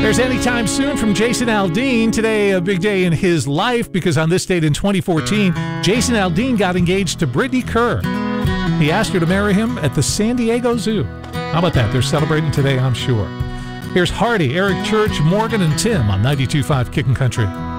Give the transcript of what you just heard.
There's Anytime Soon from Jason Aldean. Today, a big day in his life because on this date in 2014, Jason Aldean got engaged to Brittany Kerr. He asked her to marry him at the San Diego Zoo. How about that? They're celebrating today, I'm sure. Here's Hardy, Eric Church, Morgan, and Tim on 92.5 Kickin' Country.